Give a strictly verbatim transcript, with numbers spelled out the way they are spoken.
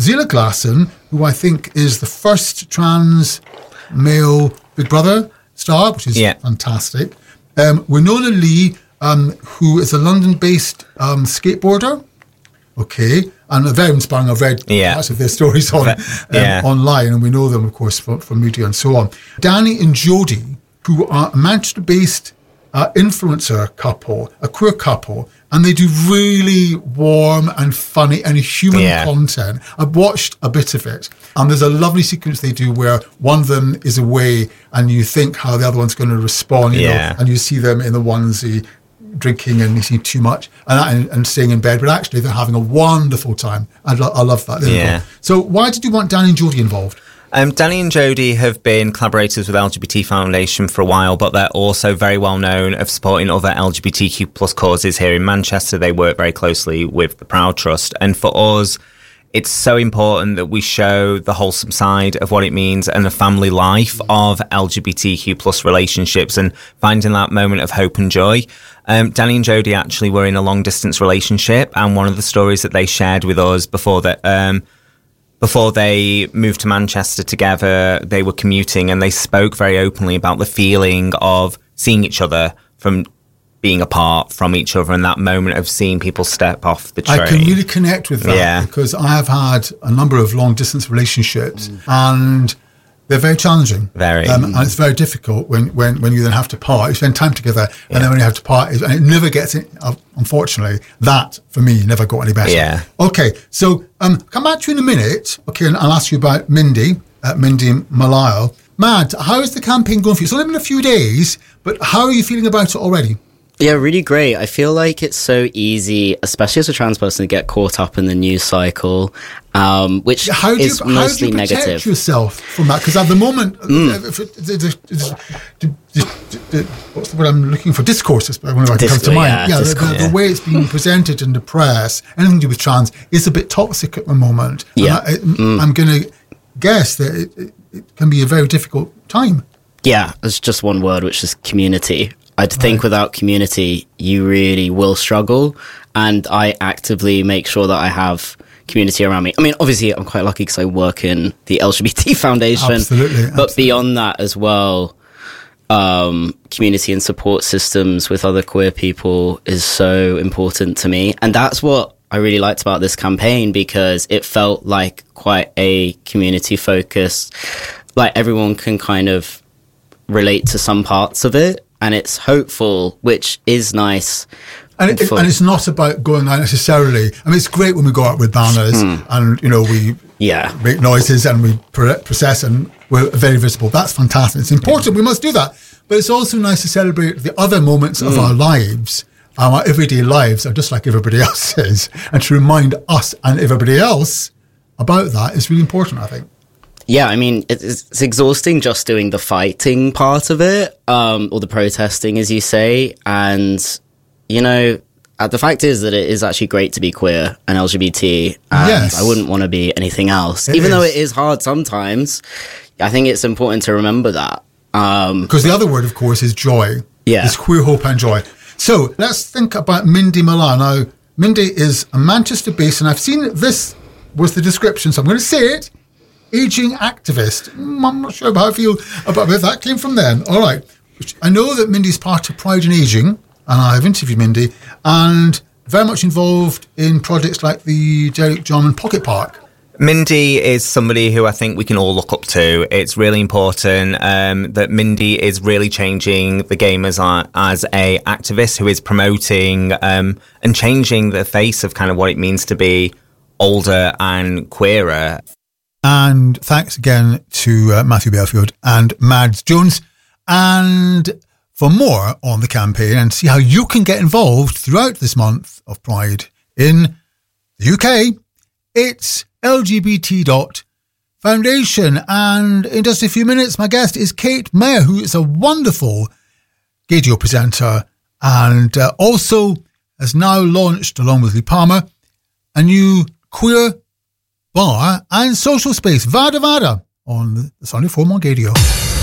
Zila Glasson, who I think is the first trans male Big Brother star, which is yeah. fantastic. Um, Winona Lee, um, who is a London-based um, skateboarder. Okay, and very inspiring. I've read yeah. lots of their stories on um, yeah. online, and we know them, of course, from, from media and so on. Danny and Jodie, who are a Manchester-based uh, influencer couple, a queer couple, and they do really warm and funny and human yeah. content. I've watched a bit of it, and there's a lovely sequence they do where one of them is away, and you think how the other one's going to respond, you yeah. know, and you see them in the onesie, drinking and eating too much and, and and staying in bed, but actually they're having a wonderful time. I, lo- I love that. Yeah. So why did you want Danny and Jodie involved? Um, Danny and Jodie have been collaborators with L G B T Foundation for a while, but they're also very well known of supporting other L G B T Q plus causes here in Manchester. They work very closely with the Proud Trust. And for us, it's so important that we show the wholesome side of what it means and the family life of L G B T Q plus relationships and finding that moment of hope and joy. Um, Danny and Jodie actually were in a long distance relationship, and one of the stories that they shared with us before that, um, before they moved to Manchester together, they were commuting and they spoke very openly about the feeling of seeing each other from being apart from each other, and that moment of seeing people step off the train. I can really connect with that yeah. because I have had a number of long distance relationships mm. and they're very challenging. Very. Um, and it's very difficult when, when, when you then have to part. You spend time together yeah. and then when you have to part, and it never gets, in, uh, unfortunately, that for me never got any better. Yeah. Okay, so um, come back to you in a minute, okay, and I'll ask you about Mindy, uh, Mindy Malayal. Mad, how is the campaign going for you? It's only been a few days, but how are you feeling about it already? Yeah, really great. I feel like it's so easy, especially as a trans person, to get caught up in the news cycle, um, which how do you, is mostly how do you protect negative. yourself from that? Because at the moment, mm. uh, the, the, the, the, what's the word I'm looking for? Discourse is whenever I come to mind. Yeah, yeah, the, the, the way it's being presented in the press, anything to do with trans, is a bit toxic at the moment. Yeah, I, mm. I'm going to guess that it, it, it can be a very difficult time. Yeah, it's just one word, which is community. I think right. without community, you really will struggle. And I actively make sure that I have community around me. I mean, obviously, I'm quite lucky because I work in the L G B T Foundation. Absolutely. But absolutely. beyond that as well, um, community and support systems with other queer people is so important to me. And that's what I really liked about this campaign, because it felt like quite a community focused, like everyone can kind of relate to some parts of it. And it's hopeful, which is nice. And, it, and it's not about going out necessarily. I mean, it's great when we go out with banners mm. and, you know, we yeah. make noises and we process and we're very visible. That's fantastic. It's important. We must do that. But it's also nice to celebrate the other moments mm. of our lives. Our everyday lives are just like everybody else's. And to remind us and everybody else about that is really important, I think. Yeah, I mean, it's, it's exhausting just doing the fighting part of it, um, or the protesting, as you say. And, you know, uh, the fact is that it is actually great to be queer and L G B T. And yes. I wouldn't want to be anything else. It Even is. though it is hard sometimes, I think it's important to remember that. Um, because the other word, of course, is joy. Yeah. It's queer hope and joy. So let's think about Mindy Malayal. Now, Mindy is a Manchester-based, and I've seen this was the description, so I'm going to say it. Aging activist. Mm, I'm not sure how I feel about if that came from then. All right. I know that Mindy's part of Pride in Aging, and I've interviewed Mindy, and very much involved in projects like the Derek Jarman Pocket Park. Mindy is somebody who I think we can all look up to. It's really important um, that Mindy is really changing the game as a, as a activist who is promoting um, and changing the face of kind of what it means to be older and queerer. And thanks again to uh, Matthew Belfield and Mads Jones. And for more on the campaign and see how you can get involved throughout this month of Pride in the U K, it's L G B T dot foundation. And in just a few minutes, my guest is Kate Mayer, who is a wonderful radio presenter and uh, also has now launched, along with Lee Palmer, a new queer bar and social space, Vada Vada, on the Sunday Four Monk Radio.